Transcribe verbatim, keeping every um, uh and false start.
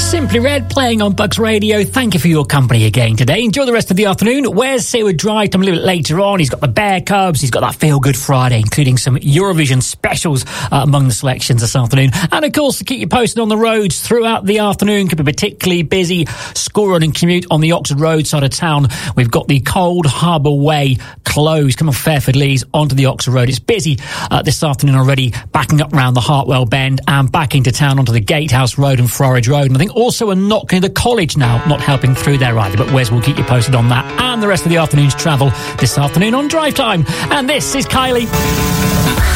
Simply Red playing on Bucks Radio. Thank you for your company again today. Enjoy the rest of the afternoon. Where's Seaward Drive? Come a little bit later on. He's got the Bear Cubs. He's got that Feel Good Friday, including some Eurovision specials uh, among the selections this afternoon. And of course, to keep you posted on the roads throughout the afternoon, could be particularly busy school run and commute on the Oxford Road side of town. We've got the Cold Harbour Way closed. Come on, Fairford Leys onto the Oxford Road. It's busy uh, this afternoon already, backing up round the Hartwell Bend and back into town onto the Gatehouse Road and Forage Road. And I think also a knock near the college now, not helping through there either. But Wes will keep you posted on that and the rest of the afternoon's travel this afternoon on Drive Time. And this is Kylie.